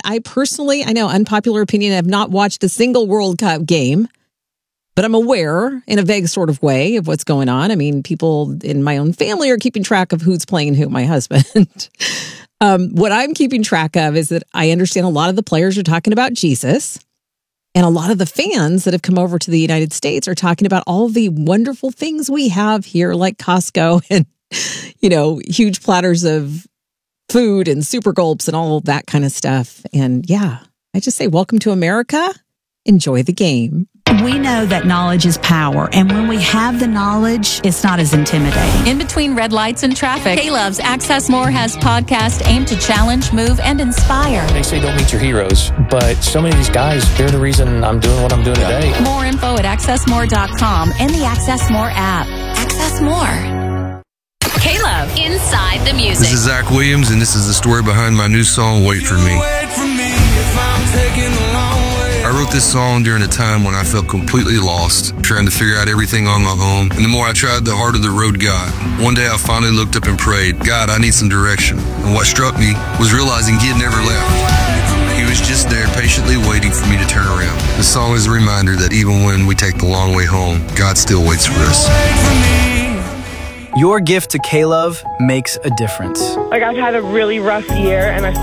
I personally, I know, unpopular opinion, have not watched a single World Cup game, but I'm aware in a vague sort of way of what's going on. I mean, people in my own family are keeping track of who's playing who, my husband. What I'm keeping track of is that I understand a lot of the players are talking about Jesus. And a lot of the fans that have come over to the United States are talking about all the wonderful things we have here, like Costco and, huge platters of food and super gulps and all of that kind of stuff. And yeah, I just say, welcome to America. Enjoy the game. We know that knowledge is power, and when we have the knowledge, it's not as intimidating. In between red lights and traffic, K-Love's Access More has podcast aimed to challenge, move, and inspire. They say don't meet your heroes, but so many of these guys, they're the reason I'm doing what I'm doing today. More info at accessmore.com and the Access More app. Access More. K-Love, Inside the Music. This is Zach Williams, and this is the story behind my new song, Wait For Me. I wrote this song during a time when I felt completely lost, trying to figure out everything on my own. And the more I tried, the harder the road got. One day I finally looked up and prayed, God, I need some direction. And what struck me was realizing he had never left. He was just there patiently waiting for me to turn around. The song is a reminder that even when we take the long way home, God still waits for us. Your gift to K-Love makes a difference. I've had a really rough year, and I